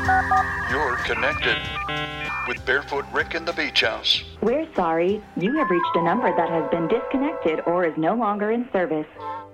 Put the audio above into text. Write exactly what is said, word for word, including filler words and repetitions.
You're connected with Barefoot Rick and the Beach House. We're sorry. You have reached a number that has been disconnected or is no longer in service.